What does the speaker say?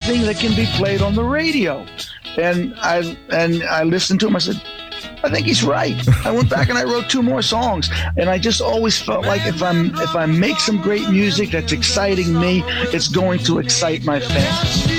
thing that can be played on the radio. And I listened to him. I said, I think he's right. I went back and I wrote 2 more songs. And I just always felt like if I make some great music that's exciting me, it's going to excite my fans.